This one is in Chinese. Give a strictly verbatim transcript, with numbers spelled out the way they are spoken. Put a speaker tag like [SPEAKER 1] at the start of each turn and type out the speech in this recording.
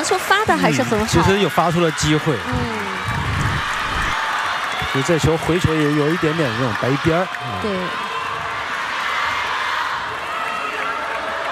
[SPEAKER 1] 球发的还是很好。
[SPEAKER 2] 其实有发出了机会。
[SPEAKER 1] 嗯。
[SPEAKER 2] 其实这球回球也有一点点这种白边儿。
[SPEAKER 1] 对。